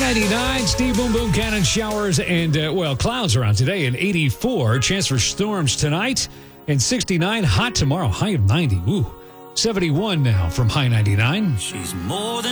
99, Steve Boom Boom Cannon showers and, clouds around today and 84. Chance for storms tonight and 69. Hot tomorrow, high of 90. Ooh, 71 now from high 99. She's more than